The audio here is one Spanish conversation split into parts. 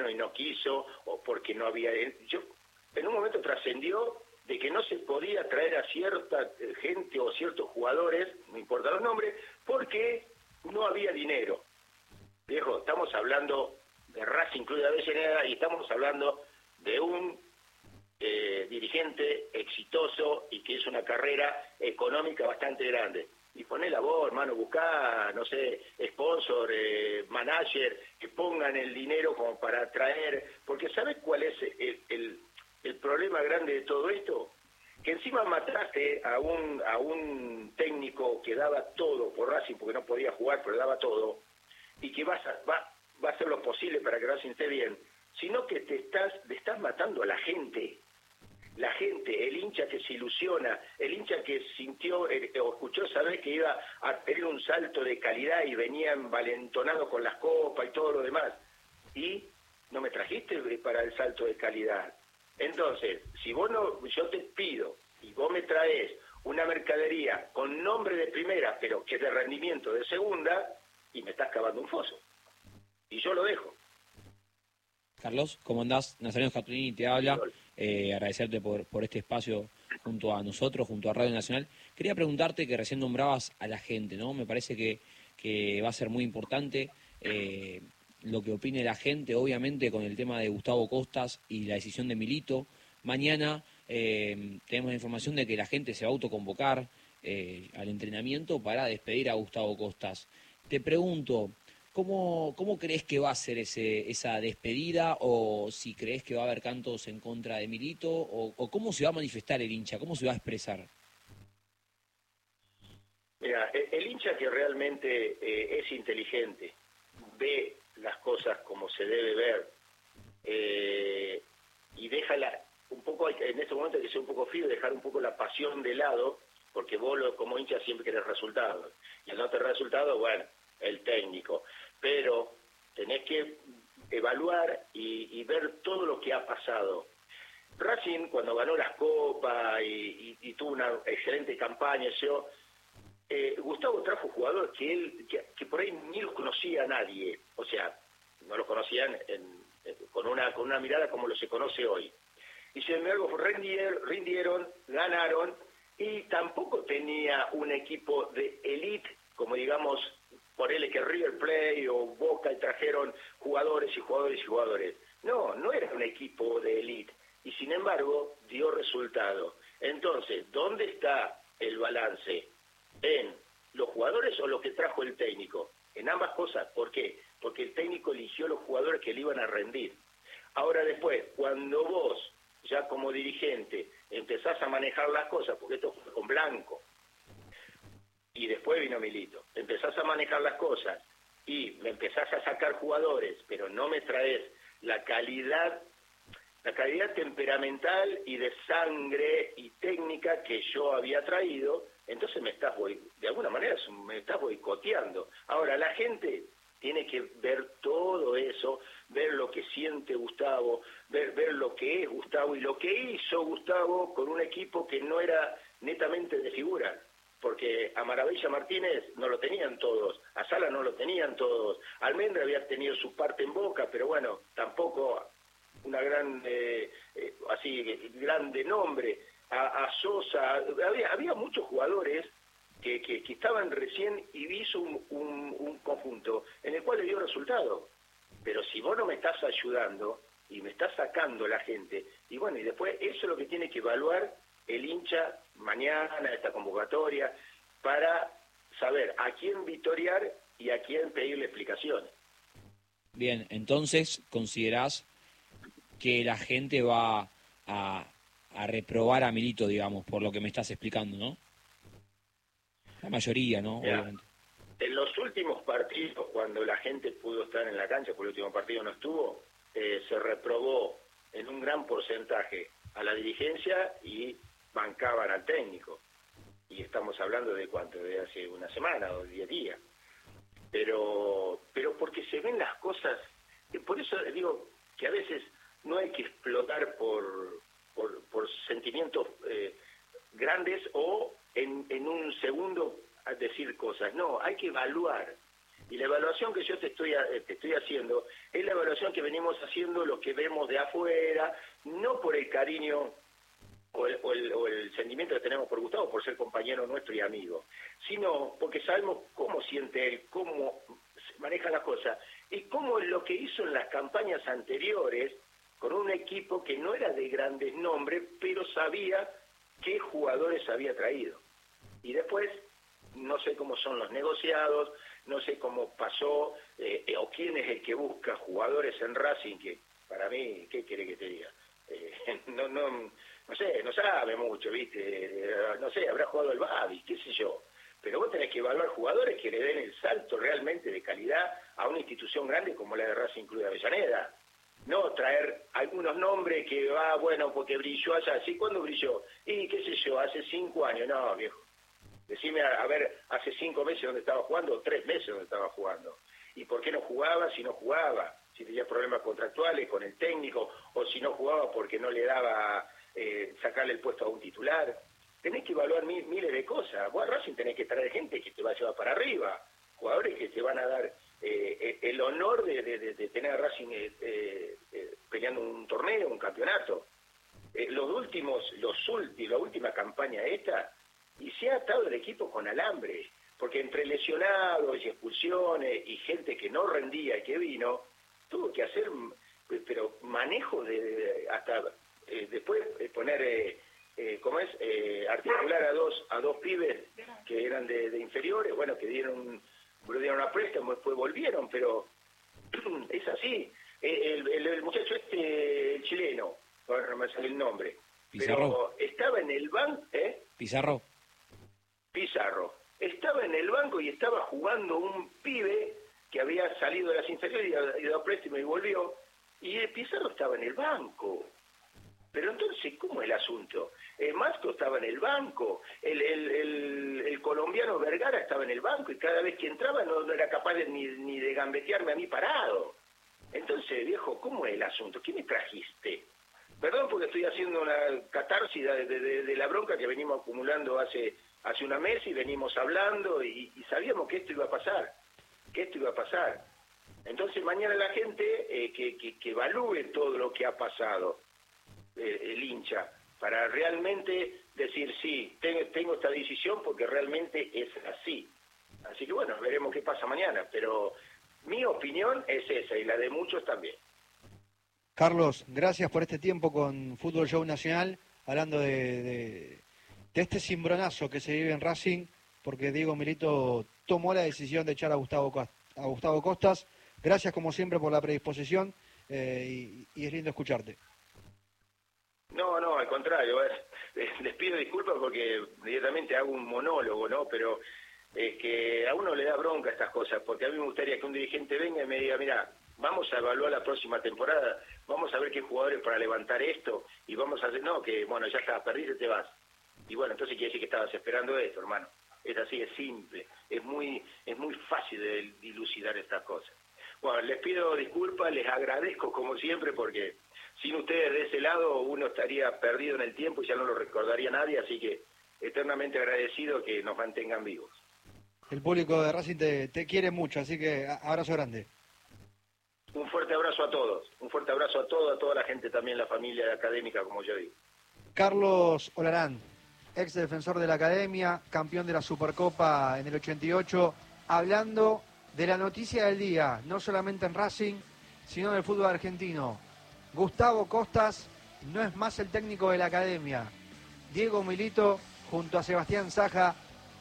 y no quiso, o porque no había... En un momento trascendió de que no se podía traer a cierta gente o ciertos jugadores, no importa los nombres, porque no había dinero. Viejo, estamos hablando de Racing Club de Avellaneda y estamos hablando de un dirigente exitoso y que es una carrera económica bastante grande. Y poné la voz, hermano, buscá, no sé, sponsor, manager, que pongan el dinero como para traer, porque ¿sabes cuál es el problema grande de todo esto? Que encima mataste a un técnico que daba todo por Racing, porque no podía jugar, pero daba todo, y que va a hacer lo posible para que Racing esté bien, sino que le estás matando a la gente, el hincha que se ilusiona, el hincha que sintió o escuchó saber que iba a tener un salto de calidad y venía envalentonado con las copas y todo lo demás, y no me trajiste para el salto de calidad. Entonces, si vos no, yo te pido y vos me traes una mercadería con nombre de primera, pero que es de rendimiento de segunda, y me estás cavando un foso. Y yo lo dejo. Carlos, ¿cómo andás? Nazareno Scatolini te habla. Agradecerte por este espacio junto a nosotros, junto a Radio Nacional. Quería preguntarte, que recién nombrabas a la gente, ¿no? Me parece que va a ser muy importante lo que opine la gente, obviamente, con el tema de Gustavo Costas y la decisión de Milito. Mañana tenemos la información de que la gente se va a autoconvocar al entrenamiento para despedir a Gustavo Costas. Te pregunto, ¿cómo crees que va a ser esa despedida? ¿O si crees que va a haber cantos en contra de Milito? ¿O cómo se va a manifestar el hincha? ¿Cómo se va a expresar? Mira, el hincha que realmente es inteligente, ve las cosas como se debe ver, y déjala un poco, en este momento hay que ser un poco frío, dejar un poco la pasión de lado, porque vos como hincha siempre querés resultados, y al no tener resultados, bueno, el técnico, pero tenés que evaluar y ver todo lo que ha pasado. Racing, cuando ganó las copas y tuvo una excelente campaña, Gustavo trajo jugadores que por ahí ni los conocía a nadie, o sea, no los conocían con una mirada como lo se conoce hoy. Y sin embargo rindieron, ganaron, y tampoco tenía un equipo de élite, como digamos, por él que River Plate o Boca, y trajeron jugadores y jugadores y jugadores. No era un equipo de élite, y sin embargo dio resultado. Entonces, ¿dónde está el balance? ¿En los jugadores o lo que trajo el técnico? En ambas cosas. ¿Por qué? Porque el técnico eligió los jugadores que le iban a rendir. Ahora después, cuando vos, ya como dirigente, empezás a manejar las cosas, porque esto fue con Blanco, y después vino Milito, empezás a manejar las cosas, y me empezás a sacar jugadores, pero no me traes la calidad temperamental y de sangre y técnica que yo había traído, entonces de alguna manera me estás boicoteando. Ahora, la gente tiene que ver todo eso, ver lo que siente Gustavo, ver lo que es Gustavo y lo que hizo Gustavo con un equipo que no era netamente de figura, porque a Maravilla Martínez no lo tenían todos, a Sala no lo tenían todos, Almendra había tenido su parte en Boca, pero bueno, tampoco una gran, grande nombre, a Sosa, había muchos jugadores que estaban recién, y hizo un conjunto en el cual le dio resultado. Pero si vos no me estás ayudando y me estás sacando la gente, y bueno, y después eso es lo que tiene que evaluar el hincha mañana, esta convocatoria, para saber a quién victoriar y a quién pedirle explicaciones. Bien, entonces considerás que la gente va a reprobar a Milito, digamos, por lo que me estás explicando, ¿no? La mayoría, ¿no? Mira, obviamente. En los últimos partidos, cuando la gente pudo estar en la cancha, porque el último partido no estuvo, se reprobó en un gran porcentaje a la dirigencia y bancaban al técnico. Y estamos hablando de cuánto, de hace una semana o 10 días. Pero porque se ven las cosas, por eso digo que a veces no hay que explotar por sentimientos grandes o en un segundo a decir cosas. No, hay que evaluar. Y la evaluación que yo te estoy haciendo es la evaluación evaluación que venimos haciendo lo que vemos de afuera, no por el cariño o el sentimiento que tenemos por Gustavo, por ser compañero nuestro y amigo, sino porque sabemos cómo siente él, cómo se manejan las cosas, y cómo lo que hizo en las campañas anteriores, con un equipo que no era de grandes nombres, pero sabía qué jugadores había traído. Y después, no sé cómo son los negociados, no sé cómo pasó, o quién es el que busca jugadores en Racing, que para mí, ¿qué quiere que te diga? No sé, no sabe mucho, ¿viste? No sé, habrá jugado el Babi, qué sé yo. Pero vos tenés que evaluar jugadores que le den el salto realmente de calidad a una institución grande como la de Racing Club de Avellaneda. No traer algunos nombres que va, bueno, porque brilló allá. ¿Sí? ¿Cuándo brilló? Y qué sé yo, hace 5 años. No, viejo. Decime, a ver, hace 5 meses donde estaba jugando, o 3 meses donde estaba jugando. ¿Y por qué no jugaba si no jugaba? Si tenía problemas contractuales con el técnico, o si no jugaba porque no le daba sacarle el puesto a un titular. Tenés que evaluar miles de cosas. Vos a Racing tenés que traer gente que te va a llevar para arriba, jugadores que te van a dar el honor de tener a Racing peleando un torneo, un campeonato. La última campaña esta, y se ha atado el equipo con alambre, porque entre lesionados y expulsiones y gente que no rendía y que vino, tuvo que hacer pero manejo hasta después poner articular a dos pibes que eran de inferiores, bueno, que dieron a préstamo, después volvieron, pero es así. El muchacho el chileno, ahora no me sale el nombre, Pizarro. pero estaba en el banco, Pizarro. Estaba en el banco y estaba jugando un pibe que había salido de las inferiores y ha ido a préstamo y volvió, y Pizarro estaba en el banco. Pero entonces, ¿cómo es el asunto? Masco estaba en el banco, el colombiano Vergara estaba en el banco, y cada vez que entraba no era capaz ni de gambetearme a mí parado. Entonces, viejo, ¿cómo es el asunto? ¿Qué me trajiste? Perdón porque estoy haciendo una catarsis de la bronca que venimos acumulando hace una mes, y venimos hablando y sabíamos que esto iba a pasar. Entonces mañana la gente que evalúe todo lo que ha pasado, el hincha, para realmente decir, sí, tengo esta decisión porque realmente es así. Así que bueno, veremos qué pasa mañana, pero mi opinión es esa, y la de muchos también. Carlos, gracias por este tiempo con Fútbol Show Nacional, hablando de este cimbronazo que se vive en Racing, porque Diego Milito tomó la decisión de echar a Gustavo Costas. Gracias como siempre por la predisposición, y es lindo escucharte. No, al contrario, les pido disculpas porque directamente hago un monólogo, ¿no? Pero es que a uno le da bronca estas cosas, porque a mí me gustaría que un dirigente venga y me diga, mira, vamos a evaluar la próxima temporada, vamos a ver qué jugadores para levantar esto, y vamos a hacer, no, que bueno, ya estás perdido, te vas. Y bueno, entonces quiere decir que estabas esperando esto, hermano. Es así, es simple, es muy fácil de dilucidar estas cosas. Bueno, les pido disculpas, les agradezco como siempre, porque sin ustedes de ese lado uno estaría perdido en el tiempo y ya no lo recordaría nadie, así que eternamente agradecido que nos mantengan vivos. El público de Racing te quiere mucho, así que abrazo grande. Un fuerte abrazo a todos, a toda la gente, también la familia académica, como yo digo. Carlos Olarán, ex defensor de la Academia, campeón de la Supercopa en el 88, hablando de la noticia del día, no solamente en Racing, sino del fútbol argentino. Gustavo Costas no es más el técnico de la Academia. Diego Milito, junto a Sebastián Saja,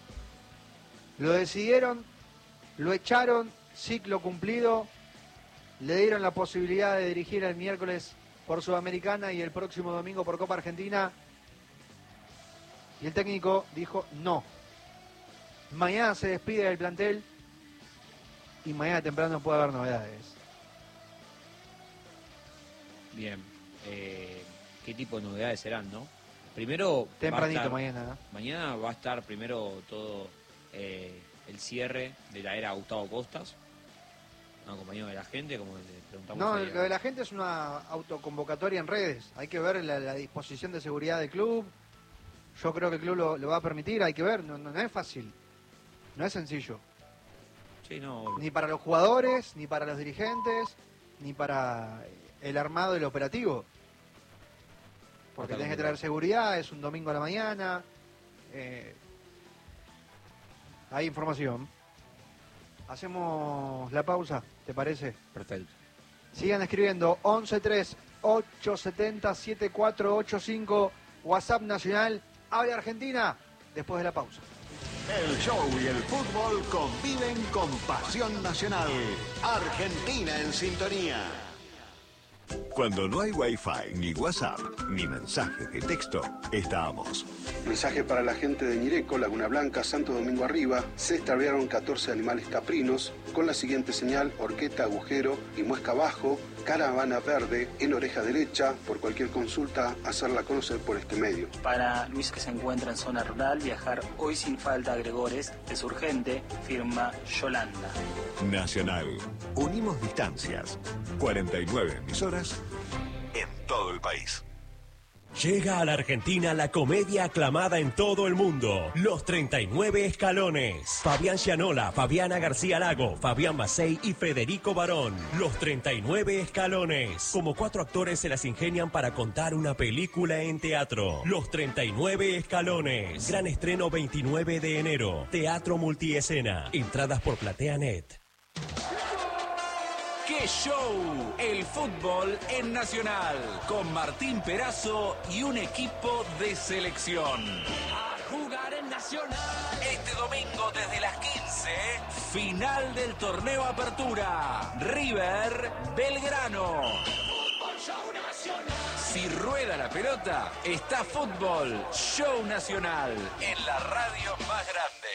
lo decidieron, lo echaron, ciclo cumplido, le dieron la posibilidad de dirigir el miércoles por Sudamericana y el próximo domingo por Copa Argentina, y el técnico dijo no. Mañana se despide del plantel y mañana temprano puede haber novedades. Bien, ¿qué tipo de novedades serán, no? Primero, tempranito mañana, ¿no? Mañana va a estar primero todo el cierre de la era Gustavo Costas, un compañero de la gente, como le preguntamos. No, lo de la gente es una autoconvocatoria en redes. Hay que ver la disposición de seguridad del club. Yo creo que el club lo va a permitir, hay que ver, no es fácil, no es sencillo. Sí, no. Ni para los jugadores, ni para los dirigentes, ni para el armado del operativo. Porque tenés que traer seguridad, es un domingo a la mañana. Hay información. Hacemos la pausa, ¿te parece? Perfecto. Sigan escribiendo 1138707485, WhatsApp nacional. Habla Argentina después de la pausa. El show y el fútbol conviven con pasión nacional. Argentina en sintonía. Cuando no hay Wi-Fi, ni WhatsApp, ni mensaje de texto, estamos. Mensaje para la gente de Ñireco, Laguna Blanca, Santo Domingo Arriba. Se extraviaron 14 animales caprinos con la siguiente señal: horqueta, agujero y muesca abajo, caravana verde en oreja derecha. Por cualquier consulta, hacerla conocer por este medio. Para Luis, que se encuentra en zona rural, viajar hoy sin falta a Gregores es urgente, firma Yolanda. Nacional. Unimos distancias. 49 emisoras en todo el país. Llega a la Argentina la comedia aclamada en todo el mundo, Los 39 Escalones. Fabián Gianola, Fabiana García Lago, Fabián Macei y Federico Barón. Los 39 Escalones. Como 4 actores se las ingenian para contar una película en teatro. Los 39 Escalones. Gran estreno 29 de enero. Teatro multiescena. Entradas por PlateaNet. ¡Qué show! El fútbol en Nacional, con Martín Perazo y un equipo de selección. A jugar en Nacional. Este domingo desde las 15, final del torneo Apertura. River Belgrano. Fútbol Show Nacional. Si rueda la pelota, está Fútbol Show Nacional en la radio más grande.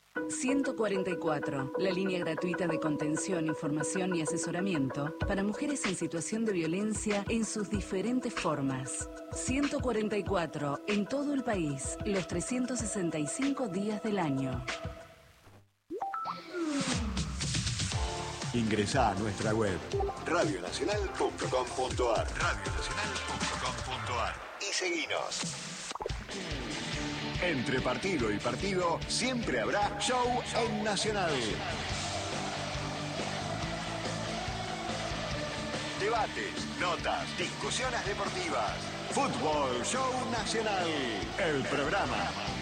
144, la línea gratuita de contención, información y asesoramiento para mujeres en situación de violencia en sus diferentes formas. 144, en todo el país, los 365 días del año. Ingresá a nuestra web radionacional.com.ar radionacional.com.ar y seguinos. Entre partido y partido siempre habrá show en Nacional. Debates, notas, discusiones deportivas. Fútbol Show Nacional. El programa